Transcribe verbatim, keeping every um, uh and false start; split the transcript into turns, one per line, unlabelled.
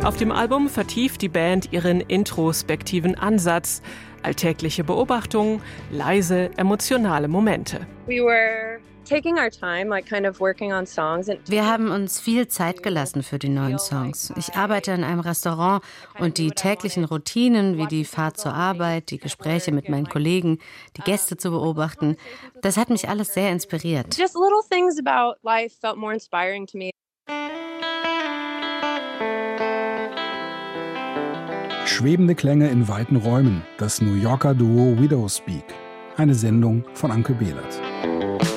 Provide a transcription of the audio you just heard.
Auf dem Album vertieft die Band ihren introspektiven Ansatz. Alltägliche Beobachtungen, leise, emotionale Momente.
We were taking our time, like kind of working on songs.
Wir haben uns viel Zeit gelassen für die neuen Songs. Ich arbeite in einem Restaurant und die täglichen Routinen wie die Fahrt zur Arbeit, die Gespräche mit meinen Kollegen, die Gäste zu beobachten, das hat mich alles sehr inspiriert.
Just little things about life felt more inspiring to me.
Schwebende Klänge in weiten Räumen, das New Yorker Duo Widowspeak. Eine Sendung von Anke Behlert.